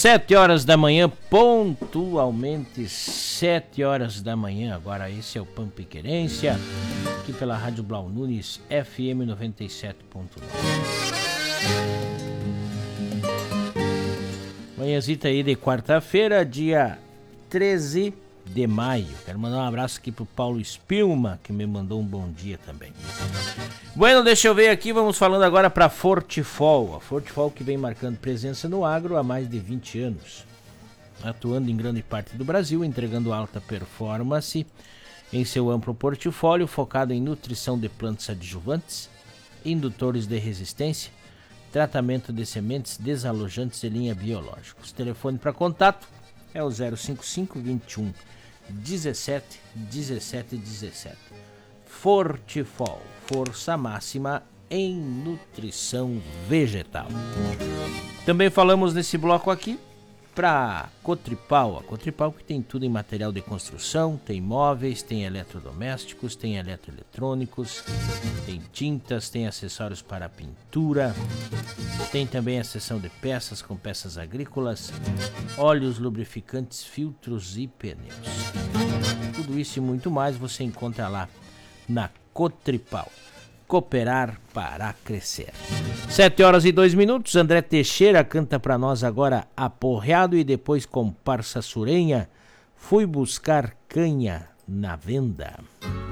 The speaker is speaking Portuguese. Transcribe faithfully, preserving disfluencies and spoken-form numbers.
Sete horas da manhã, pontualmente sete horas da manhã. Agora esse é o Pampa e Querência, aqui pela Rádio Blau Nunes, F M noventa e sete ponto nove. Manhãzita aí de quarta-feira, dia treze de maio. Quero mandar um abraço aqui pro Paulo Spilma, que me mandou um bom dia também. Bueno, deixa eu ver aqui, vamos falando agora para Fortifol. A Fortifol que vem marcando presença no agro há mais de vinte anos. Atuando em grande parte do Brasil, entregando alta performance em seu amplo portfólio, focado em nutrição de plantas adjuvantes, indutores de resistência, tratamento de sementes, desalojantes e linha biológicos. Telefone para contato é o zero cinco cinco, vinte e um, dezessete, dezessete, dezessete. Fortifol, força máxima em nutrição vegetal. Também falamos nesse bloco aqui para Cotripal. A Cotripal que tem tudo em material de construção, tem móveis, tem eletrodomésticos, tem eletroeletrônicos, tem tintas, tem acessórios para pintura, tem também a seção de peças com peças agrícolas, óleos, lubrificantes, filtros e pneus. Tudo isso e muito mais você encontra lá na Cotripal. Cooperar para crescer. Sete horas e dois minutos. André Teixeira canta para nós agora Aporreado e depois Comparsa Surenha. Fui buscar canha na venda.